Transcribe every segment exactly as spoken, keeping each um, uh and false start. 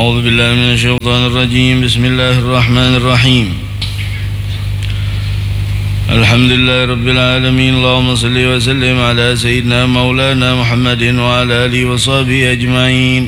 أعوذ بالله من الشيطان الرجيم. بسم الله الرحمن الرحيم. الحمد لله رب العالمين. اللهم صل وسلم على سيدنا مولانا محمد وعلى آله وصحبه أجمعين.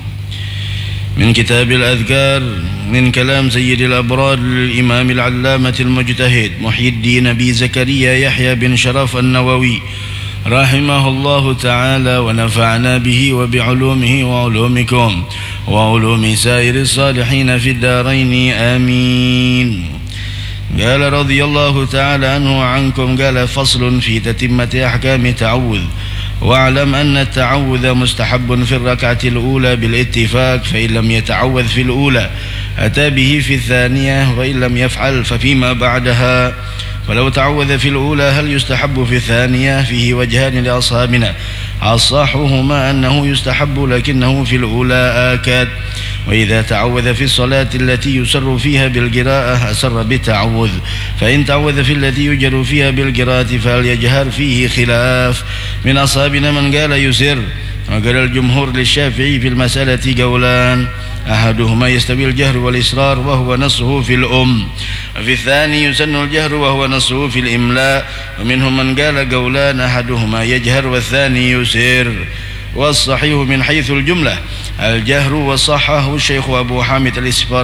من كتاب الأذكار من كلام سيد الأبرار للإمام العلامة المجتهد محي الدين أبي زكريا يحيى بن شرف النووي رحمه الله تعالى ونفعنا به وبعلومه وعلومكم وعلوم سائر الصالحين في الدارين آمين. قال رضي الله تعالى عنه وعنكم قال فصل في تتمة أحكام التعوذ. واعلم أن التعوذ مستحب في الركعة الأولى بالاتفاق، فإن لم يتعوذ في الأولى أتى به في الثانية، وإن لم يفعل ففيما بعدها. ولو تعوذ في الأولى هل يستحب في الثانية؟ فيه وجهان لأصحابنا، أصحهما أنه يستحب لكنه في الأولى آكد. وإذا تعوذ في الصلاة التي يسر فيها بالقراءة أسر بالتعوذ، فإن تعوذ في التي يجر فيها بالقراءة فهل يجهر؟ فيه خلاف. من أصحابنا من قال يسر، وقال الجمهور للشافعي في المسألة قولان، أحدهما يستوي الجهر والإسرار وهو نصه في الأم، وفي الثاني يسن الجهر وهو نصه في الإملاء. ومنهم من قال قولان، أحدهما يجهر والثاني يسر. والصحيح من حيث الجملة الجهر، وصحه الشيخ أبو حامد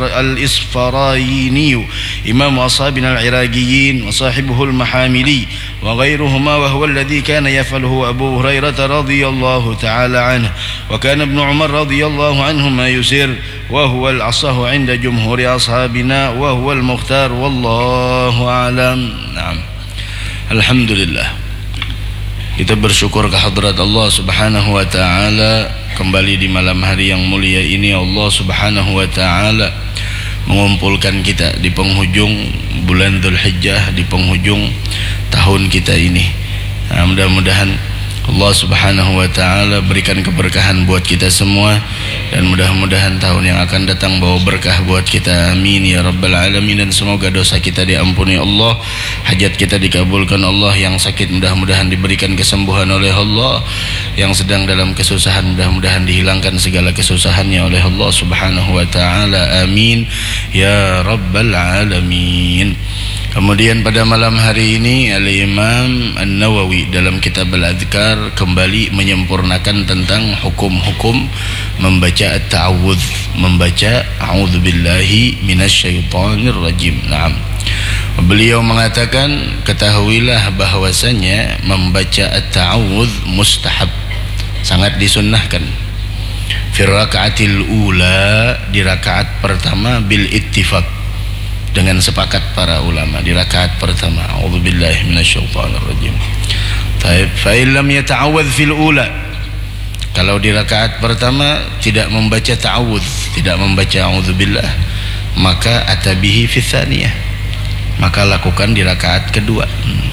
الإصفرايني إمام أصحابنا العراقيين وصاحبه المحاملي وغيرهما، وهو الذي كان يفعله أبو هريرة رضي الله تعالى عنه، وكان ابن عمر رضي الله عنهما يسر، وهو الأصح عند جمهور أصحابنا وهو المختار والله أعلم. نعم. الحمد لله. Kita bersyukur kehadrat Allah Subhanahu wa taala, kembali di malam hari yang mulia ini Allah Subhanahu wa taala mengumpulkan kita di penghujung bulan Dzulhijjah, di penghujung tahun kita ini. Nah, mudah-mudahan Allah Subhanahu wa taala berikan keberkahan buat kita semua, dan mudah-mudahan tahun yang akan datang bawa berkah buat kita. Amin ya rabbal alamin. Dan semoga dosa kita diampuni Allah, hajat kita dikabulkan Allah, yang sakit mudah-mudahan diberikan kesembuhan oleh Allah, yang sedang dalam kesusahan mudah-mudahan dihilangkan segala kesusahannya oleh Allah Subhanahu wa taala. Amin ya rabbal alamin. Kemudian pada malam hari ini Al-Imam An-Nawawi dalam kitab Al-Adhkar kembali menyempurnakan tentang hukum-hukum membaca at-ta'awudz, membaca a'udzubillahi minasyaitonir rajim. Naam. Beliau mengatakan, ketahuilah bahwasanya membaca at-ta'awudz mustahab, sangat disunnahkan. Fi raka'atil ula, di rakaat pertama, bil ittifaq, dengan sepakat para ulama di rakaat pertama. A'udzubillahi minasyaitonir rajim. Baik, fa illam yata'awwadz fil ula, kalau di rakaat pertama tidak membaca ta'awudz, tidak membaca a'udzubillah, maka atabihi fi tsaniyah, maka lakukan di rakaat kedua.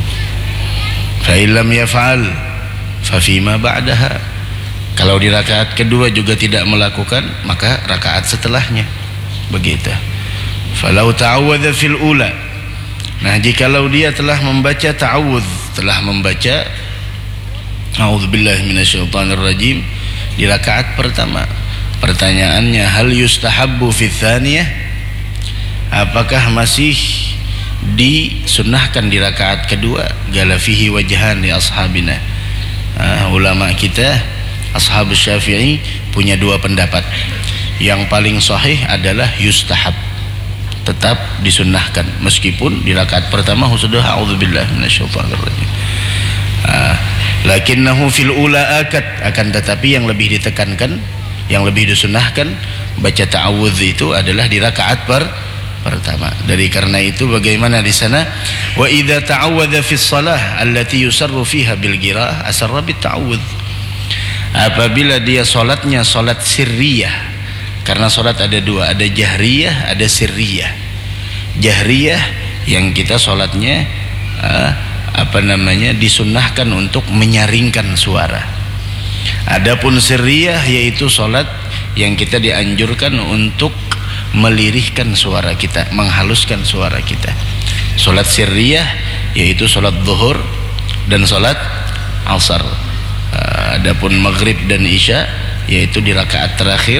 Fa illam yaf'al fa fima ba'daha, kalau di rakaat kedua juga tidak melakukan, maka rakaat setelahnya. Begitu. Falau ta'awadha fil ula, nah jikalau dia telah membaca ta'awudz, telah membaca a'udzubillahi minasyaitonir rajim di rakaat pertama, pertanyaannya hal yustahabbu fi tsaniyah, apakah masih disunnahkan di rakaat kedua? Gala fihi wajhan li ashabina. Nah, ulama kita ashab Syafi'i punya dua pendapat. Yang paling sahih adalah yustahab, tetap disunnahkan meskipun di rakaat pertama sudah a'udzubillahi minasyaitonir rajim. Ah, lakinnahu fil ula akad, akan tetapi yang lebih ditekankan, yang lebih disunnahkan baca ta'awudz itu adalah di rakaat per pertama. Dari karena itu bagaimana di sana? Wa idza ta'awadza fis shalah allati yusarru fiha bil qiraah asarra bit ta'awudz. Apabila dia salatnya salat sirriyah, karena sholat ada dua, ada jahriyah, ada sirriyah. Jahriyah yang kita sholatnya uh, apa namanya disunnahkan untuk menyaringkan suara. Adapun sirriyah yaitu sholat yang kita dianjurkan untuk melirihkan suara kita, menghaluskan suara kita. Sholat sirriyah yaitu sholat zuhur dan sholat asar. Uh, adapun maghrib dan isya yaitu di rakaat terakhir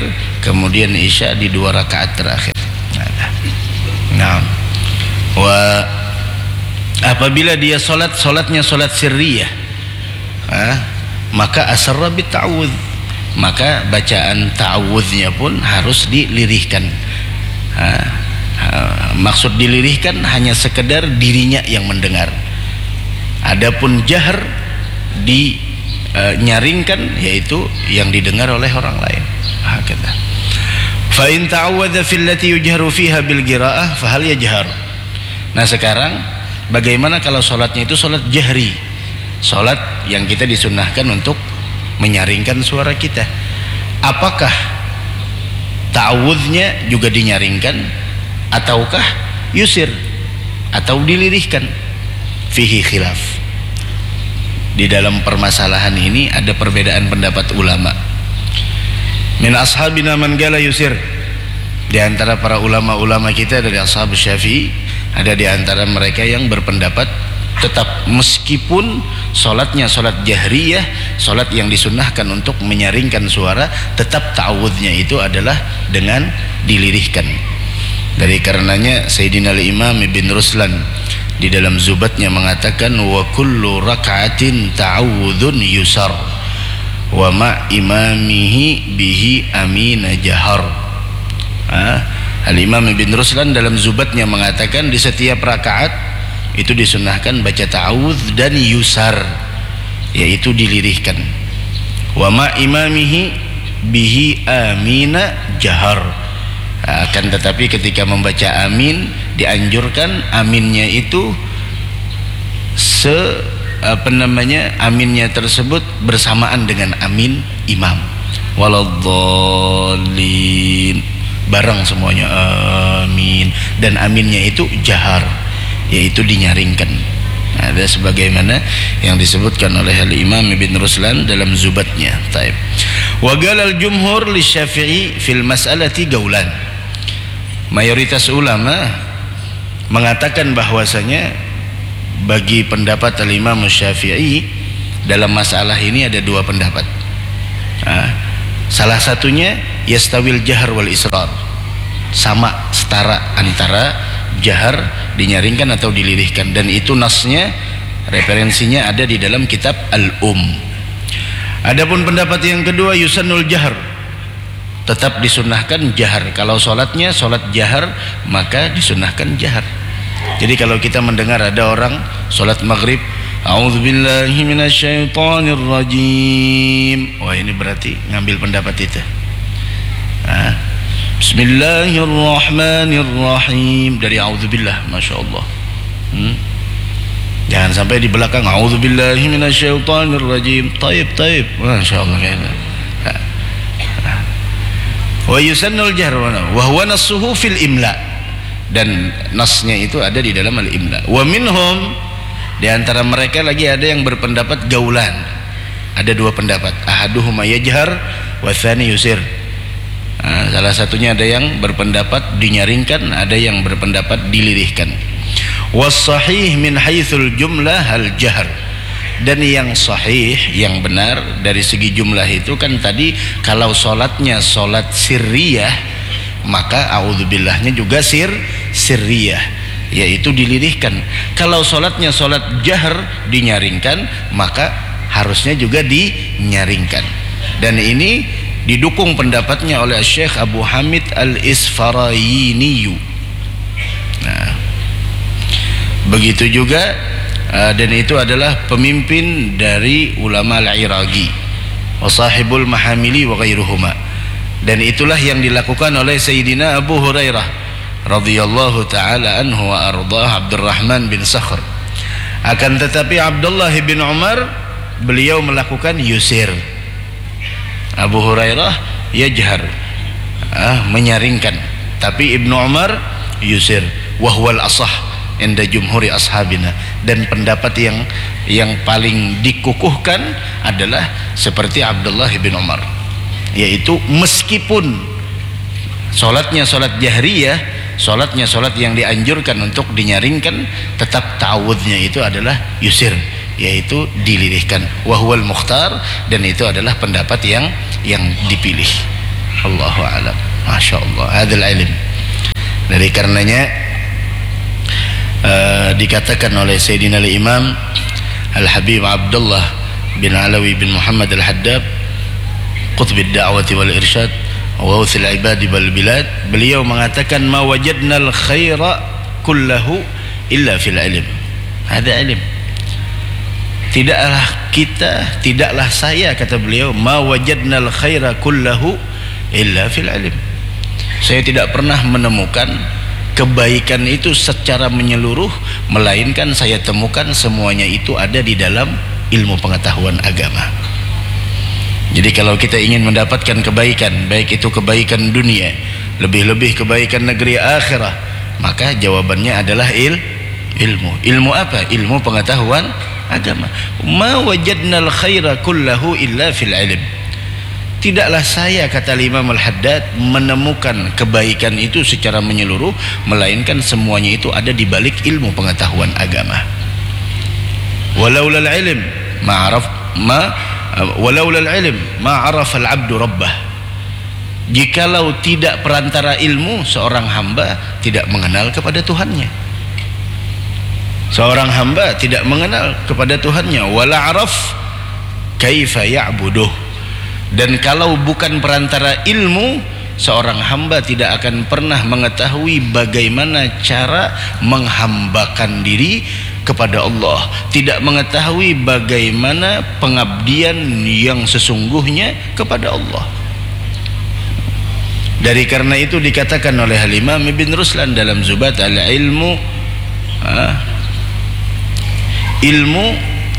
kemudian isya di dua rakaat terakhir. Nah, wa apabila dia solat, solatnya solat sirriyah, ah, maka asarra bit ta'awudz, maka bacaan ta'awudznya pun harus dilirihkan. Ah, ah, maksud dilirihkan hanya sekedar dirinya yang mendengar. Adapun jahar di uh, nyaringkan, yaitu yang didengar oleh orang lain. Hakata. Fa in ta'awwadha fil lati yujharu fiha bil qiraa'ah fa hal yajhar. Nah, sekarang bagaimana kalau salatnya itu salat jahri? Salat yang kita disunnahkan untuk menyaringkan suara kita. Apakah ta'awudznya juga dinyaringkan ataukah yusir atau dilirihkan? Fihi khilaf. Di dalam permasalahan ini ada perbedaan pendapat ulama. Min ashabina man qala yusir. Di antara para ulama-ulama kita dari ashab Syafi'i, ada di antara mereka yang berpendapat tetap meskipun solatnya solat jahriyah, solat yang disunnahkan untuk menyaringkan suara, tetap ta'awudznya itu adalah dengan dilirihkan. Dari karenanya Sayyidina al-Imam Ibn Ruslan di dalam Zubatnya mengatakan, wa kullu raka'atin ta'awudzun yusar wa ma imamihi bihi amina jahar. ah, Al-Imam Ibn Ruslan dalam Zubatnya mengatakan di setiap rakaat itu disunnahkan baca ta'awudz dan yusar, yaitu dilirihkan. Wa ma imamihi bihi amina jahar. Akan tetapi ketika membaca amin dianjurkan aminnya itu se apa namanya aminnya tersebut bersamaan dengan amin imam. Waladhdallin, bareng semuanya amin, dan aminnya itu jahar, yaitu dinyaringkan. Nah, ada sebagaimana yang disebutkan oleh Al-Imam Ibn Ruslan dalam Zubatnya. Taib. Wa qala al-jumhur li Syafi'i fil mas'alati gaulan. Mayoritas ulama mengatakan bahwasanya bagi pendapat Al-Imam Syafi'i dalam masalah ini ada dua pendapat. Nah, salah satunya yastawil jahar wal israr, sama setara antara jahar dinyaringkan atau dilirihkan, dan itu nasnya, referensinya ada di dalam kitab Al-Um. Adapun pendapat yang kedua yusannul jahar, tetap disunnahkan jahar. Kalau sholatnya sholat jahar, maka disunnahkan jahar. Jadi kalau kita mendengar ada orang sholat maghrib, a'udzubillahi minasyaitonir rajim, wah ini berarti ngambil pendapat itu. Nah, bismillahirrahmanirrahim dari a'udzubillah, masya Allah. hmm? Jangan sampai di belakang a'udzubillahi minasyaitonir rajim. Taib taib, masya Allah. Wa yusannul jahr wa huwa nassuhu fil imla, dan nasnya itu ada di dalam al-imla. Wa minhum, di antara mereka lagi ada yang berpendapat gaulan. Ada dua pendapat, ahaduhuma yajhar wa tsani yusir. Nah, salah satunya ada yang berpendapat dinyaringkan, ada yang berpendapat dilirihkan. Was sahih min haitsul jumlah al jahr. Dan yang sahih, yang benar dari segi jumlah itu kan tadi kalau solatnya solat sirriyah, maka a'udzubillahnya juga sir sirriyah, yaitu dilirihkan. Kalau solatnya solat jahr dinyaringkan, maka harusnya juga dinyaringkan. Dan ini didukung pendapatnya oleh Syekh Abu Hamid Al-Isfarayini. Nah, begitu juga. Uh, dan itu adalah pemimpin dari ulama al-Iraqi wa sahibul mahamili wa ghairuhuma, dan itulah yang dilakukan oleh Sayyidina Abu Hurairah radhiyallahu taala anhu wa ardhah Abdurrahman bin Sakhr. Akan tetapi Abdullah bin Umar beliau melakukan yusir, Abu Hurairah yajhar, ah, menyaringkan, tapi Ibnu Umar yusir. Wa huwal asah inda jumhuri ashabina, dan pendapat yang yang paling dikukuhkan adalah seperti Abdullah bin Umar, yaitu meskipun solatnya solat jahriyah, solatnya solat yang dianjurkan untuk dinyaringkan, tetap ta'awudznya itu adalah yusir, yaitu dilirihkan. Wa huwal mukhtar, dan itu adalah pendapat yang yang dipilih. Allahu a'lam. Masya Allah, hadzal ilm. Dari karenanya uh, dikatakan oleh Sayyidina al-Imam Al-Habib Abdullah bin Alawi bin Muhammad Al-Haddab, Qutb ad-da'wati wal irsyad wa Ghawth al-ibad wal bilad, beliau mengatakan ma wajadna al-khaira kullahu illa fil ilm. Ada ilm. Tidaklah kita, tidaklah saya, kata beliau, ma wajadna al-khaira kullahu illa fil ilm. Saya tidak pernah menemukan kebaikan itu secara menyeluruh, melainkan saya temukan semuanya itu ada di dalam ilmu pengetahuan agama. Jadi kalau kita ingin mendapatkan kebaikan, baik itu kebaikan dunia, lebih-lebih kebaikan negeri akhirah, maka jawabannya adalah il, ilmu. Ilmu apa? Ilmu pengetahuan agama. Ma wajadnal khaira kullahu illa fil ilm. Tidaklah saya, kata Imam Al-Haddad, menemukan kebaikan itu secara menyeluruh, melainkan semuanya itu ada di balik ilmu pengetahuan agama. Walaulal ilm ma'araf ma walaulal ilm ma'araf al-'abdu rabbah. Jikalau tidak perantara ilmu, seorang hamba tidak mengenal kepada Tuhannya. Seorang hamba tidak mengenal kepada Tuhannya. Wala 'araf kaifa ya'buduh. Dan kalau bukan perantara ilmu, seorang hamba tidak akan pernah mengetahui bagaimana cara menghambakan diri kepada Allah, tidak mengetahui bagaimana pengabdian yang sesungguhnya kepada Allah. Dari karena itu dikatakan oleh Al-Imam Ibn Ruslan dalam Zubat al-ilmu, ha? ilmu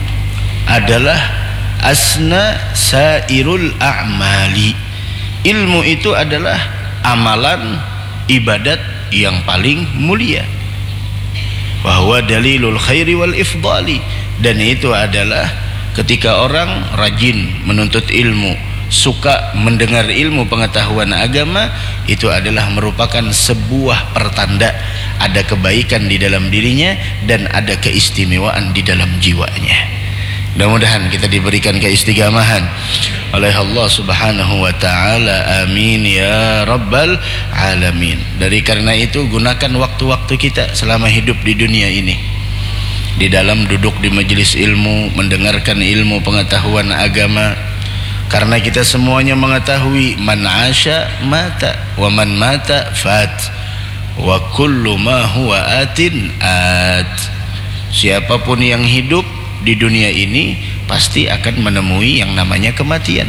adalah asna sairul a'mali. Ilmu itu adalah amalan ibadat yang paling mulia. Wa huwa dalilul khairi wal ifdali. Dan itu adalah ketika orang rajin menuntut ilmu, suka mendengar ilmu pengetahuan agama, itu adalah merupakan sebuah pertanda ada kebaikan di dalam dirinya dan ada keistimewaan di dalam jiwanya. Mudah-mudahan kita diberikan keistiqamahan oleh Allah Subhanahu wa taala. Amin ya rabbal alamin. Dari karena itu, gunakan waktu-waktu kita selama hidup di dunia ini di dalam duduk di majelis ilmu, mendengarkan ilmu pengetahuan agama, karena kita semuanya mengetahui man asya mata wa man mata fat wa kullu ma huwa atin at. Siapapun yang hidup di dunia ini pasti akan menemui yang namanya kematian,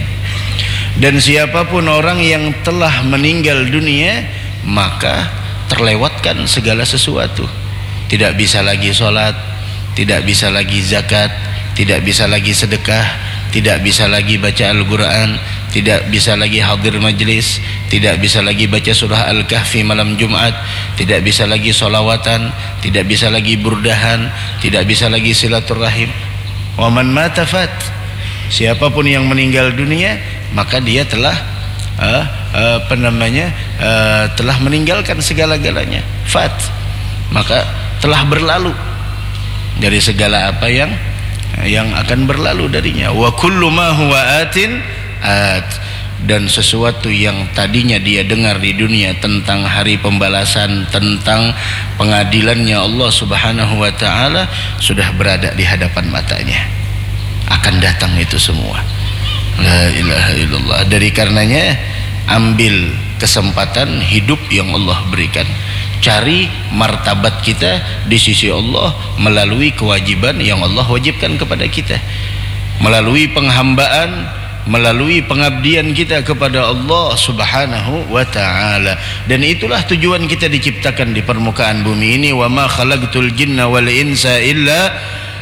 dan siapapun orang yang telah meninggal dunia maka terlewatkan segala sesuatu. Tidak bisa lagi sholat, tidak bisa lagi zakat, tidak bisa lagi sedekah, tidak bisa lagi baca Al-Quran, tidak bisa lagi hadir majlis, tidak bisa lagi baca surah Al-Kahfi malam Jumat, tidak bisa lagi solawatan, tidak bisa lagi burdahan, tidak bisa lagi silaturahim. Wa man mata fat. Siapapun yang meninggal dunia maka dia telah uh, uh, apa namanya uh, telah meninggalkan segala-galanya. Fat, maka telah berlalu dari segala apa yang yang akan berlalu darinya. Wa kullu ma huwa atin at. Dan sesuatu yang tadinya dia dengar di dunia tentang hari pembalasan, tentang pengadilannya Allah Subhanahu wa ta'ala, sudah berada di hadapan matanya. Akan datang itu semua. La ilaha illallah. Dari karenanya, ambil kesempatan hidup yang Allah berikan. Cari martabat kita di sisi Allah melalui kewajiban yang Allah wajibkan kepada kita, melalui penghambaan, melalui pengabdian kita kepada Allah Subhanahu wa ta'ala. Dan itulah tujuan kita diciptakan di permukaan bumi ini. Wa ma khalaqtul jinna wal insa illa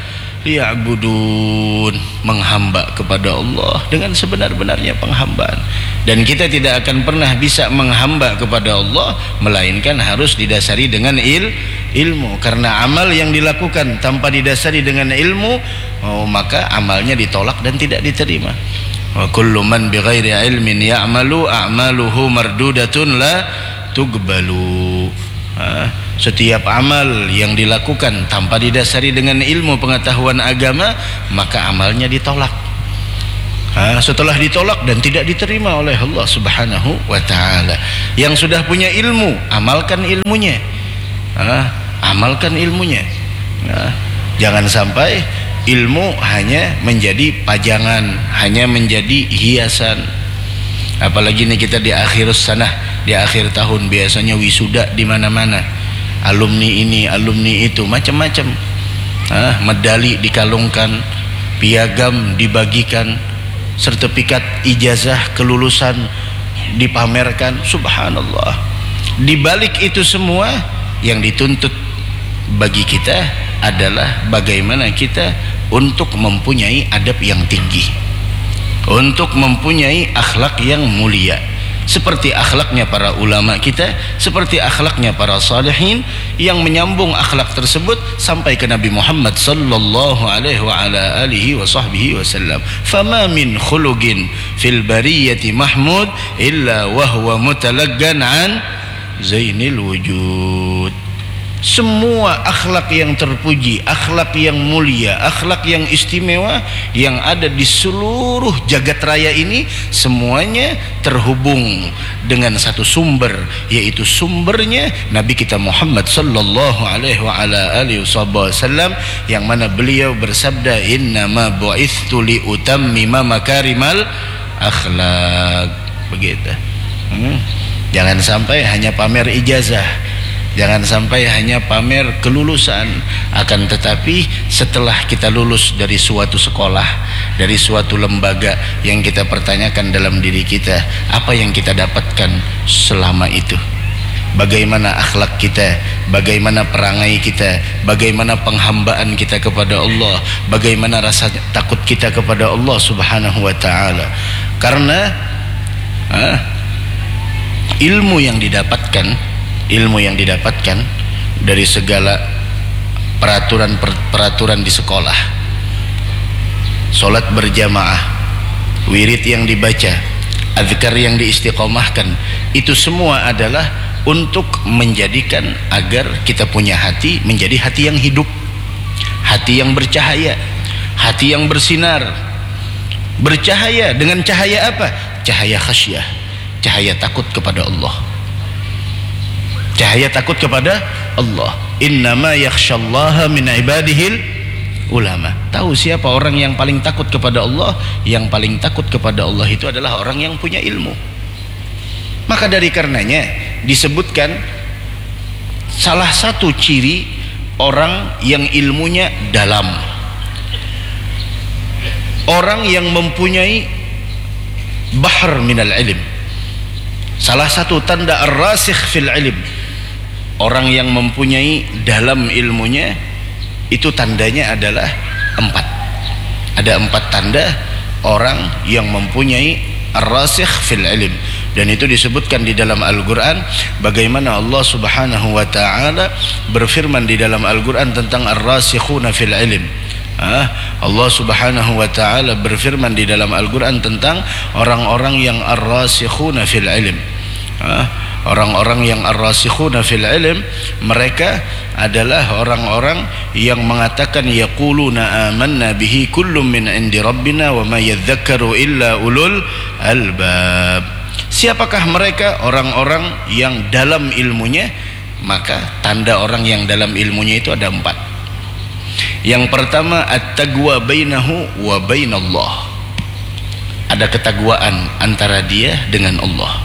liya'budun. Menghamba kepada Allah dengan sebenar-benarnya penghambaan. Dan kita tidak akan pernah bisa menghamba kepada Allah melainkan harus didasari dengan il, ilmu. Karena amal yang dilakukan tanpa didasari dengan ilmu, oh, maka amalnya ditolak dan tidak diterima. Wa kullu man bighairi ilmin ya'malu a'maluhu mardudatun la tuqbalu. Setiap amal yang dilakukan tanpa didasari dengan ilmu pengetahuan agama, maka amalnya ditolak. Ha, setelah ditolak dan tidak diterima oleh Allah Subhanahu wa ta'ala. Yang sudah punya ilmu, amalkan ilmunya. Ha, amalkan ilmunya. Ha, jangan sampai ilmu hanya menjadi pajangan, hanya menjadi hiasan. Apalagi ini kita di akhir sanah, di akhir tahun biasanya wisuda di mana-mana. Alumni ini, alumni itu, macam-macam. Ha, medali dikalungkan, piagam dibagikan, sertifikat ijazah kelulusan dipamerkan. Subhanallah. Di balik itu semua yang dituntut bagi kita adalah bagaimana kita untuk mempunyai adab yang tinggi, untuk mempunyai akhlak yang mulia, seperti akhlaknya para ulama kita, seperti akhlaknya para salihin yang menyambung akhlak tersebut sampai ke Nabi Muhammad sallallahu alaihi wa ala alihi wa sahbihi wasallam. Fama min khuluqin fil bariyati mahmud illa wa huwa mutalaggan an zainil wujud. Semua akhlak yang terpuji, akhlak yang mulia, akhlak yang istimewa yang ada di seluruh jagat raya ini, semuanya terhubung dengan satu sumber, yaitu sumbernya Nabi kita Muhammad sallallahu alaihi wa ala alihi wasallam, yang mana beliau bersabda, innama bu'itstu li utammima makarimal akhlak. Begitu. hmm. Jangan sampai hanya pamer ijazah, jangan sampai hanya pamer kelulusan, akan tetapi setelah kita lulus dari suatu sekolah, dari suatu lembaga, yang kita pertanyakan dalam diri kita, apa yang kita dapatkan selama itu? Bagaimana akhlak kita, bagaimana perangai kita, bagaimana penghambaan kita kepada Allah, bagaimana rasa takut kita kepada Allah Subhanahu wa ta'ala. Karena ah, ilmu yang didapatkan, ilmu yang didapatkan dari segala peraturan-peraturan di sekolah, solat berjamaah, wirid yang dibaca, azkar yang diistiqomahkan, itu semua adalah untuk menjadikan agar kita punya hati menjadi hati yang hidup, hati yang bercahaya, hati yang bersinar. Bercahaya dengan cahaya apa? Cahaya khasyah, cahaya takut kepada Allah, cahaya takut kepada Allah. Innama yakhsyallaha min ibadihil ulama. Tahu siapa orang yang paling takut kepada Allah? Yang paling takut kepada Allah itu adalah orang yang punya ilmu. Maka dari karenanya disebutkan salah satu ciri orang yang ilmunya dalam, orang yang mempunyai bahar minal ilm. Salah satu tanda ar-rasikh fil ilm, orang yang mempunyai dalam ilmunya, itu tandanya adalah empat. Ada empat tanda orang yang mempunyai ar-rasikh fil ilm, dan itu disebutkan di dalam Al-Quran. Bagaimana Allah Subhanahu wa ta'ala berfirman di dalam Al-Quran tentang ar-rasikhuna fil ilm. Ah, Allah Subhanahu wa ta'ala berfirman di dalam Al-Quran tentang orang-orang yang ar-rasikhuna fil ilm. Ah, orang-orang yang ar-rasikhuna fil ilm, mereka adalah orang-orang yang mengatakan yaquluna amanna bihi kullum min indi rabbina wa ma yadhakkaru illa ulul albab. Siapakah mereka? Orang-orang yang dalam ilmunya. Maka tanda orang yang dalam ilmunya itu ada empat. Yang pertama, at-taqwa bainahu wa bainallah. Ada ketagwaan antara dia dengan Allah.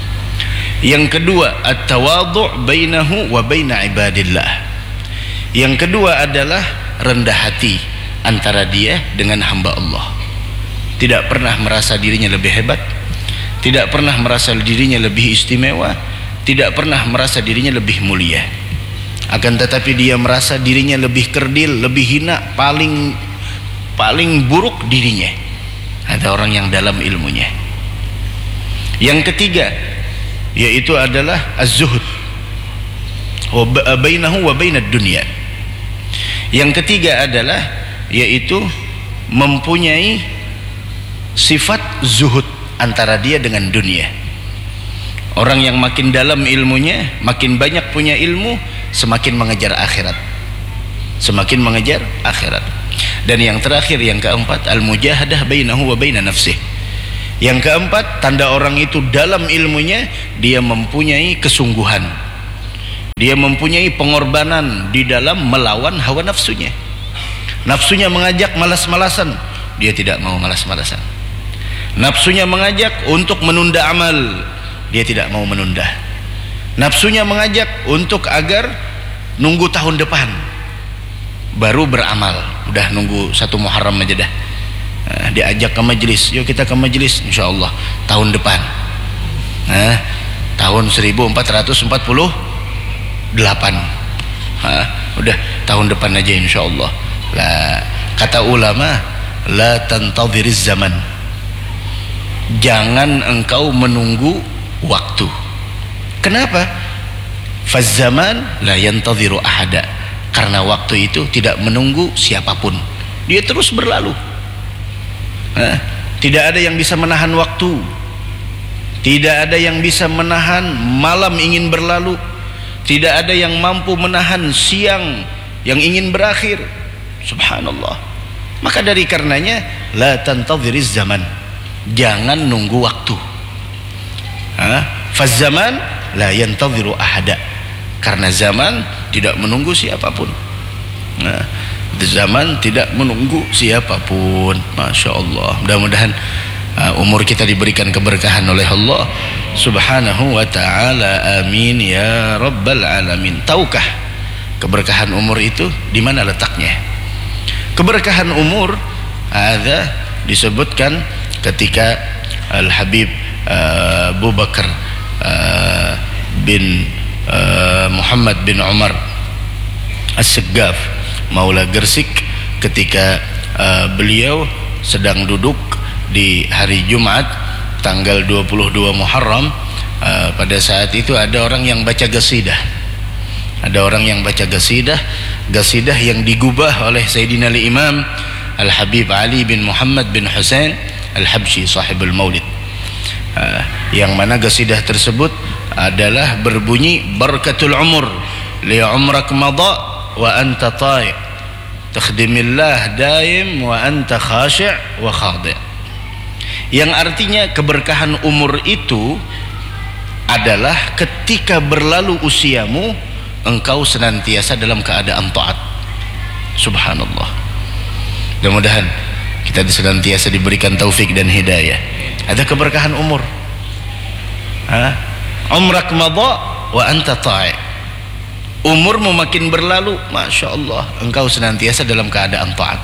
Yang kedua, at-tawadhu' bainahu wa baina ibadillah. Yang kedua adalah rendah hati antara dia dengan hamba Allah. Tidak pernah merasa dirinya lebih hebat, tidak pernah merasa dirinya lebih istimewa, tidak pernah merasa dirinya lebih mulia. Akan tetapi dia merasa dirinya lebih kerdil, lebih hina, paling paling buruk dirinya. Ada orang yang dalam ilmunya. Yang ketiga, yaitu adalah az-zuhud bainahu wa bainad dunya. Yang ketiga adalah yaitu mempunyai sifat zuhud antara dia dengan dunia. Orang yang makin dalam ilmunya, makin banyak punya ilmu, semakin mengejar akhirat, semakin mengejar akhirat. Dan yang terakhir, yang keempat, al-mujahadah bainahu wa baina nafsih. Yang keempat, tanda orang itu dalam ilmunya, dia mempunyai kesungguhan, dia mempunyai pengorbanan di dalam melawan hawa nafsunya. Nafsunya mengajak malas-malasan, dia tidak mau malas-malasan. Nafsunya mengajak untuk menunda amal, dia tidak mau menunda. Nafsunya mengajak untuk agar nunggu tahun depan baru beramal, udah nunggu satu Muharram aja dah. Nah, diajak ke majelis, yuk kita ke majelis, insya Allah tahun depan, nah, tahun seribu empat ratus empat puluh delapan, nah, udah tahun depan aja insya Allah. Lah, kata ulama, la tantadhiriz zaman, jangan engkau menunggu waktu. Kenapa? Faz zaman la yantadhiru ahada, karena waktu itu tidak menunggu siapapun, dia terus berlalu. Nah, tidak ada yang bisa menahan waktu, tidak ada yang bisa menahan malam ingin berlalu, tidak ada yang mampu menahan siang yang ingin berakhir. Subhanallah. Maka dari karenanya, la tantadhiriz zaman, jangan nunggu waktu. Faz zaman la yantadhiru ahada, karena zaman tidak menunggu siapapun. Nah, zaman tidak menunggu siapapun. Masya Allah. Mudah-mudahan uh, umur kita diberikan keberkahan oleh Allah Subhanahu wa ta'ala. Amin ya rabbal alamin. Tahukah keberkahan umur itu di mana letaknya? Keberkahan umur ada disebutkan ketika Al-Habib uh, Abu Bakar uh, bin uh, Muhammad bin Umar As-Saggaf Maula Gersik, ketika uh, beliau sedang duduk di hari Jumat tanggal dua puluh dua Muharram. Uh, pada saat itu ada orang yang baca qasidah, ada orang yang baca qasidah, qasidah yang digubah oleh Sayyidina Al-Imam Al-Habib Ali bin Muhammad bin Husain Al-Habsyi sahibul Maulid, uh, yang mana qasidah tersebut adalah berbunyi, barakatul umur li umrak madha wa anta ta'i' takhdimillah daim wa anta khashi' wa khadi', yang artinya keberkahan umur itu adalah ketika berlalu usiamu engkau senantiasa dalam keadaan taat. Subhanallah. Mudah-mudahan kita senantiasa diberikan taufik dan hidayah. Ada keberkahan umur. Ha? Umrak madha wa anta ta'i', umurmu makin berlalu, Masya Allah, engkau senantiasa dalam keadaan taat.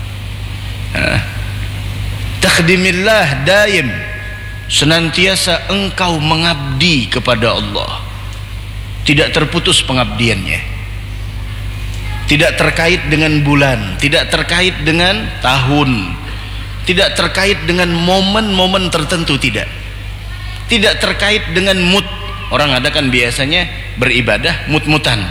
Takhdimillah daim, senantiasa engkau mengabdi kepada Allah, tidak terputus pengabdiannya, tidak terkait dengan bulan, tidak terkait dengan tahun, tidak terkait dengan momen-momen tertentu, tidak tidak terkait dengan mood. Orang ada kan biasanya beribadah mut-mutan,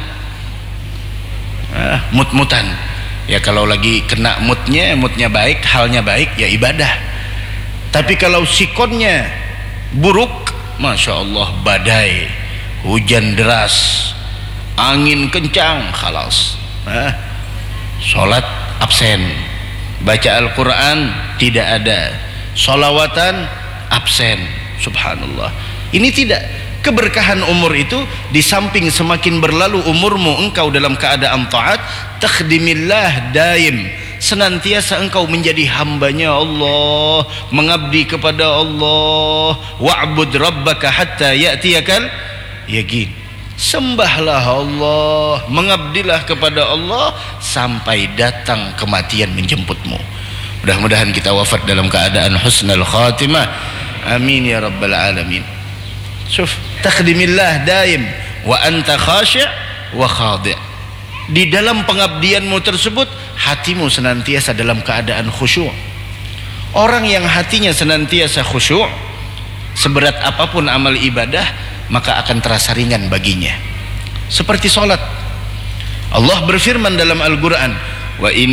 ah, mut-mutan. Ya kalau lagi kena moodnya, moodnya baik, halnya baik, ya ibadah. Tapi kalau sikonnya buruk, Masya Allah, badai, hujan deras, angin kencang, khalas. Ah, sholat absen, baca Al-Quran tidak ada, sholawatan absen. Subhanallah. Ini tidak. Keberkahan umur itu, di samping semakin berlalu umurmu engkau dalam keadaan taat, takhdimillah daim, senantiasa engkau menjadi hambanya Allah, mengabdi kepada Allah. Wa'bud rabbaka hatta ya'tiyakal yaqin, sembahlah Allah, mengabdilah kepada Allah sampai datang kematian menjemputmu. Mudah-mudahan kita wafat dalam keadaan husnul khatimah. Amin ya rabbal alamin. Syuf, takhdimillah daim wa anta khashi' wa khadi'. Di dalam pengabdianmu tersebut, hatimu senantiasa dalam keadaan khusyuk. Orang yang hatinya senantiasa khusyuk, seberat apapun amal ibadah, maka akan terasa ringan baginya. Seperti salat. Allah berfirman dalam Al-Qur'an, wa in